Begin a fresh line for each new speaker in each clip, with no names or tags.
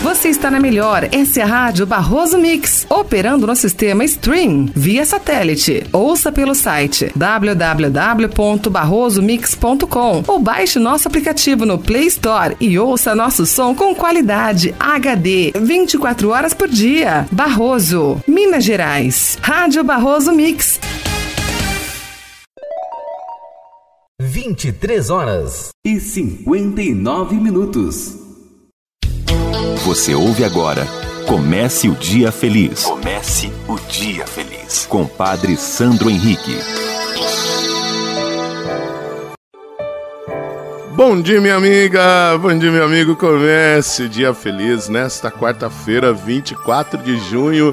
Você está na melhor, essa é a Rádio Barroso Mix, operando no sistema Stream, via satélite. Ouça pelo site www.barrosomix.com ou baixe nosso aplicativo no Play Store e ouça nosso som com qualidade HD, 24 horas por dia. Barroso, Minas Gerais. Rádio Barroso Mix.
23h59.
Você ouve agora Comece o Dia Feliz. Comece o Dia Feliz. Com Padre Sandro Henrique.
Bom dia, minha amiga. Bom dia, meu amigo. Comece o Dia Feliz nesta quarta-feira, 24 de junho.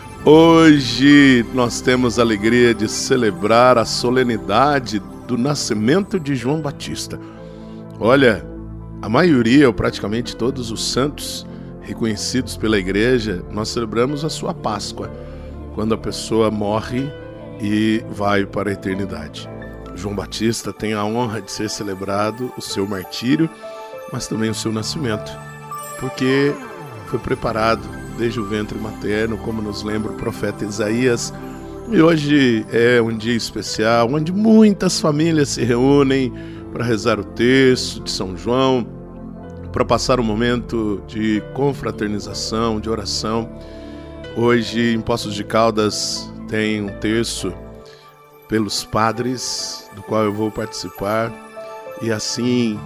Hoje nós temos a alegria de celebrar a solenidade do nascimento de João Batista. Olha, a maioria, ou praticamente todos os santos reconhecidos pela igreja, nós celebramos a sua Páscoa, quando a pessoa morre e vai para a eternidade. João Batista tem a honra de ser celebrado o seu martírio, mas também o seu nascimento, porque foi preparado desde o ventre materno, como nos lembra o profeta Isaías. E hoje é um dia especial, onde muitas famílias se reúnem para rezar o texto de São João, para passar um momento de confraternização, de oração. Hoje, em Poços de Caldas, tem um terço pelos padres, do qual eu vou participar, e assim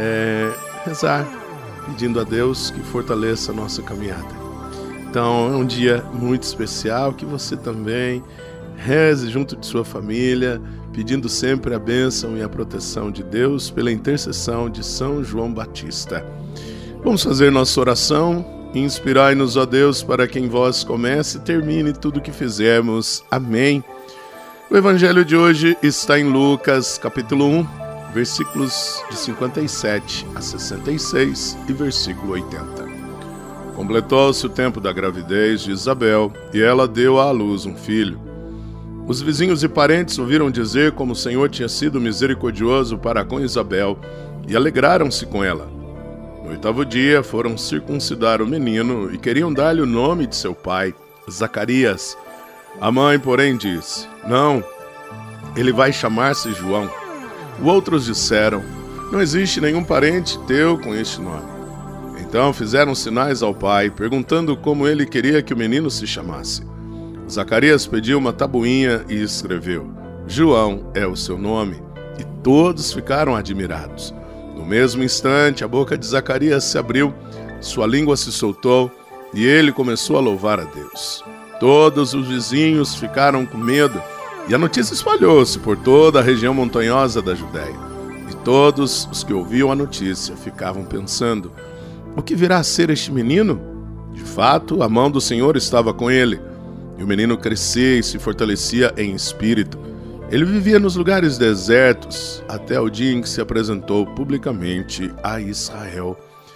rezar, pedindo a Deus que fortaleça a nossa caminhada. Então, é um dia muito especial, que você também reze junto de sua família, pedindo sempre a bênção e a proteção de Deus pela intercessão de São João Batista. Vamos fazer nossa oração. Inspirai-nos, ó Deus, para que em vós comece e termine tudo o que fizermos. Amém. O evangelho de hoje está em Lucas, capítulo 1, versículos de 57 a 66 e versículo 80. Completou-se o tempo da gravidez de Isabel e ela deu à luz um filho. Os vizinhos e parentes ouviram dizer como o Senhor tinha sido misericordioso para com Isabel e alegraram-se com ela. No 8º dia foram circuncidar o menino e queriam dar-lhe o nome de seu pai, Zacarias. A mãe, porém, disse: não, ele vai chamar-se João. Outros disseram: não existe nenhum parente teu com este nome. Então fizeram sinais ao pai, perguntando como ele queria que o menino se chamasse. Zacarias pediu uma tabuinha e escreveu: João é o seu nome. E todos ficaram admirados. No mesmo instante, a boca de Zacarias se abriu, sua língua se soltou e ele começou a louvar a Deus. Todos os vizinhos ficaram com medo e a notícia espalhou-se por toda a região montanhosa da Judéia. E todos os que ouviam a notícia ficavam pensando: o que virá a ser este menino? De fato, a mão do Senhor estava com ele. E o menino crescia e se fortalecia em espírito. Ele vivia nos lugares desertos, até o dia em que se apresentou publicamente a Israel.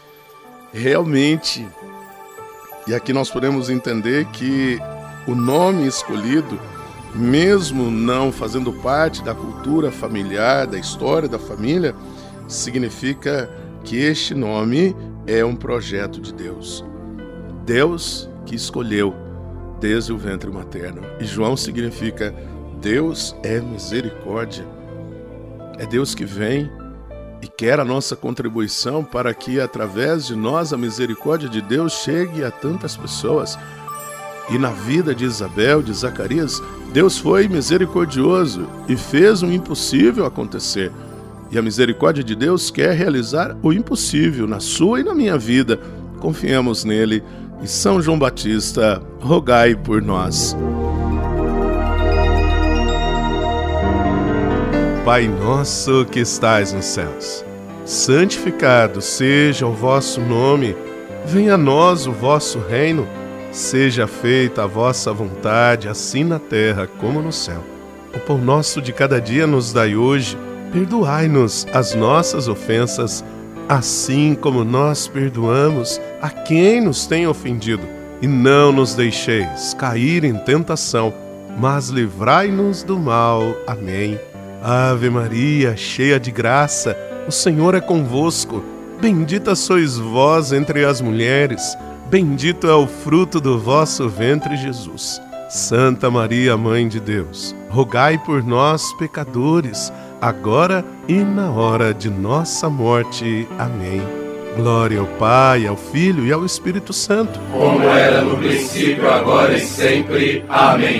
Realmente, e aqui nós podemos entender que o nome escolhido, mesmo não fazendo parte da cultura familiar, da história da família, significa que este nome é um projeto de Deus. Deus que escolheu desde o ventre materno. E João significa Deus é misericórdia. É Deus que vem e quer a nossa contribuição para que, através de nós, a misericórdia de Deus chegue a tantas pessoas. E na vida de Isabel, de Zacarias, Deus foi misericordioso e fez o impossível acontecer. E a misericórdia de Deus quer realizar o impossível na sua e na minha vida. Confiemos nele. E São João Batista, rogai por nós. Pai nosso que estais nos céus, santificado seja o vosso nome. Venha a nós o vosso reino. Seja feita a vossa vontade, assim na terra como no céu. O pão nosso de cada dia nos dai hoje. Perdoai-nos as nossas ofensas, assim como nós perdoamos a quem nos tem ofendido. E não nos deixeis cair em tentação, mas livrai-nos do mal. Amém. Ave Maria, cheia de graça, o Senhor é convosco. Bendita sois vós entre as mulheres, Bendito é o fruto do vosso ventre, Jesus. Santa Maria, Mãe de Deus, rogai por nós, pecadores, agora e na hora de nossa morte. Amém. Glória ao Pai, ao Filho e ao Espírito Santo.
Como era no princípio, agora e sempre. Amém.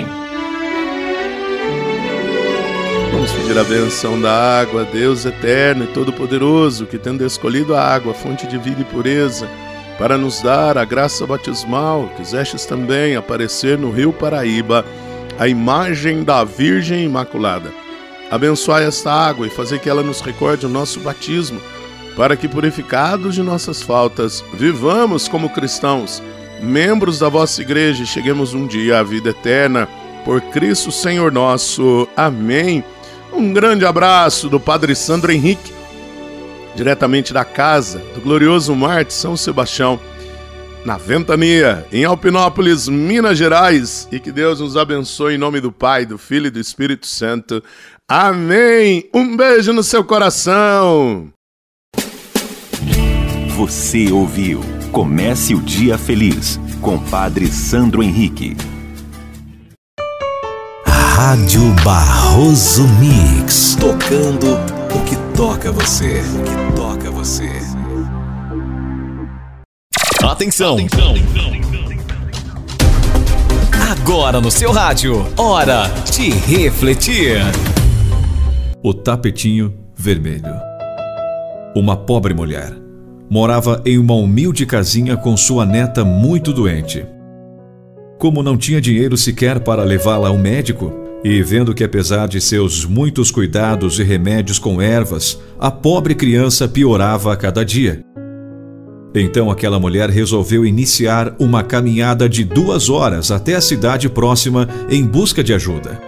Vamos pedir a benção da água, Deus eterno e todo-poderoso, que tendo escolhido a água, fonte de vida e pureza, para nos dar a graça batismal, quisestes também aparecer no rio Paraíba, a imagem da Virgem Imaculada. Abençoai esta água e fazer que ela nos recorde o nosso batismo, para que, purificados de nossas faltas, vivamos como cristãos, membros da vossa igreja, e cheguemos um dia à vida eterna, por Cristo Senhor nosso. Amém. Um grande abraço do Padre Sandro Henrique, diretamente da casa do glorioso Mar de São Sebastião, na Ventania, em Alpinópolis, Minas Gerais. E que Deus nos abençoe em nome do Pai, do Filho e do Espírito Santo. Amém! Um beijo no seu coração!
Você ouviu Comece o Dia Feliz, com Padre Sandro Henrique.
Rádio Barroso Mix. Tocando o que toca você. O que toca você. Atenção! Agora no seu rádio, hora de refletir.
O tapetinho vermelho. Uma pobre mulher morava em uma humilde casinha com sua neta muito doente. Como não tinha dinheiro sequer para levá-la ao médico, e vendo que apesar de seus muitos cuidados e remédios com ervas, a pobre criança piorava a cada dia. Então aquela mulher resolveu iniciar uma caminhada de 2 horas até a cidade próxima em busca de ajuda.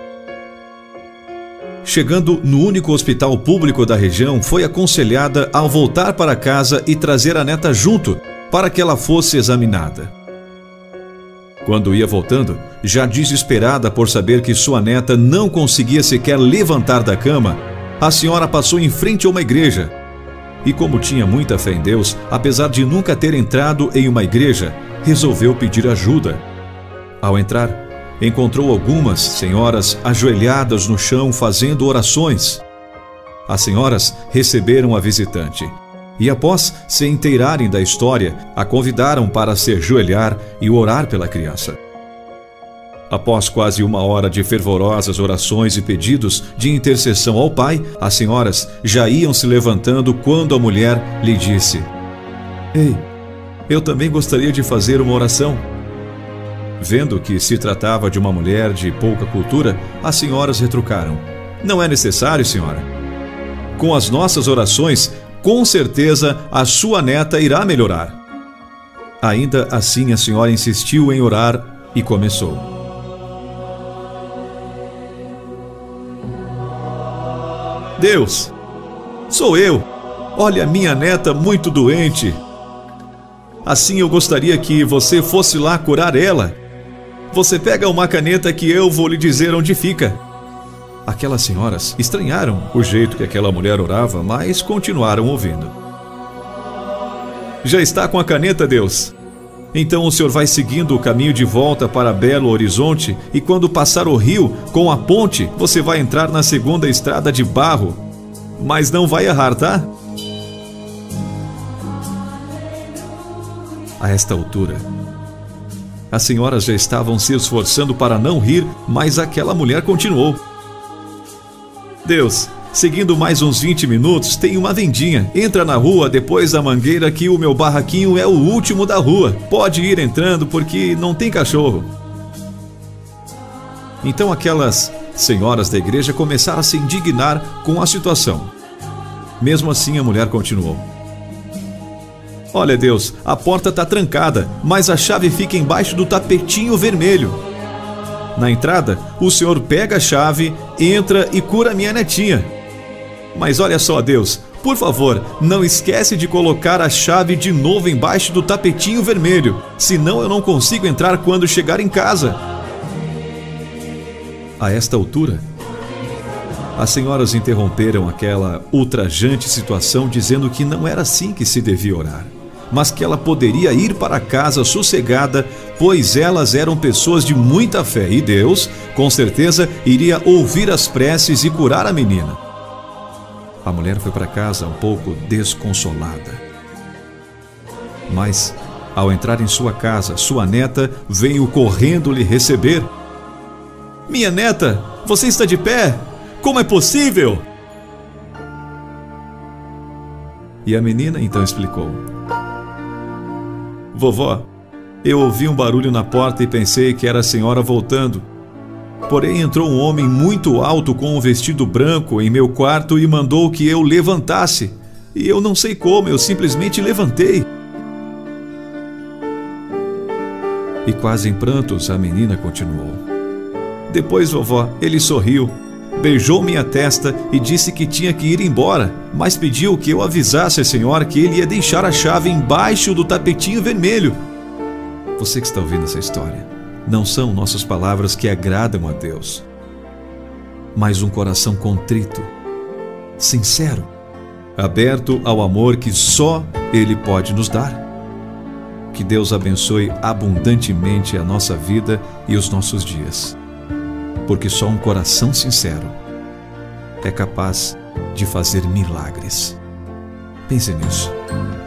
Chegando no único hospital público da região, foi aconselhada a voltar para casa e trazer a neta junto para que ela fosse examinada. Quando ia voltando, já desesperada por saber que sua neta não conseguia sequer levantar da cama, a senhora passou em frente a uma igreja. E como tinha muita fé em Deus, apesar de nunca ter entrado em uma igreja, resolveu pedir ajuda. Ao entrar, encontrou algumas senhoras ajoelhadas no chão fazendo orações. As senhoras receberam a visitante e, após se inteirarem da história, a convidaram para se ajoelhar e orar pela criança. Após quase 1 hora de fervorosas orações e pedidos de intercessão ao Pai, as senhoras já iam se levantando quando a mulher lhe disse: "Ei, eu também gostaria de fazer uma oração." Vendo que se tratava de uma mulher de pouca cultura, as senhoras retrucaram: "Não é necessário, senhora. Com as nossas orações, com certeza a sua neta irá melhorar." Ainda assim a senhora insistiu em orar e começou: "Deus, sou eu. Olha, minha neta muito doente. Assim eu gostaria que você fosse lá curar ela. Você pega uma caneta que eu vou lhe dizer onde fica." Aquelas senhoras estranharam o jeito que aquela mulher orava, mas continuaram ouvindo. "Já está com a caneta, Deus? Então o senhor vai seguindo o caminho de volta para Belo Horizonte e quando passar o rio com a ponte, você vai entrar na segunda estrada de barro. Mas não vai errar, tá?" A esta altura, as senhoras já estavam se esforçando para não rir, mas aquela mulher continuou: "Deus, seguindo mais uns 20 minutos, tem uma vendinha. Entra na rua depois da mangueira que o meu barraquinho é o último da rua. Pode ir entrando porque não tem cachorro." Então aquelas senhoras da igreja começaram a se indignar com a situação. Mesmo assim a mulher continuou: "Olha, Deus, a porta está trancada, mas a chave fica embaixo do tapetinho vermelho. Na entrada, o senhor pega a chave, entra e cura minha netinha. Mas olha só, Deus, por favor, não esquece de colocar a chave de novo embaixo do tapetinho vermelho, senão eu não consigo entrar quando chegar em casa." A esta altura, as senhoras interromperam aquela ultrajante situação dizendo que não era assim que se devia orar. mas que ela poderia ir para casa sossegada, pois elas eram pessoas de muita fé e Deus, com certeza, iria ouvir as preces e curar a menina. A mulher foi para casa um pouco desconsolada. Mas, ao entrar em sua casa, sua neta veio correndo lhe receber. "Minha neta, você está de pé? Como é possível?" E a menina então explicou: "Vovó, eu ouvi um barulho na porta e pensei que era a senhora voltando. Porém entrou um homem muito alto com um vestido branco em meu quarto e mandou que eu levantasse. E eu não sei como, eu simplesmente levantei." E quase em prantos a menina continuou: "Depois, vovó, ele sorriu, beijou minha testa e disse que tinha que ir embora, mas pediu que eu avisasse a senhora que ele ia deixar a chave embaixo do tapetinho vermelho." Você que está ouvindo essa história, não são nossas palavras que agradam a Deus, mas um coração contrito, sincero, aberto ao amor que só Ele pode nos dar. Que Deus abençoe abundantemente a nossa vida e os nossos dias, porque só um coração sincero é capaz de fazer milagres. Pense nisso.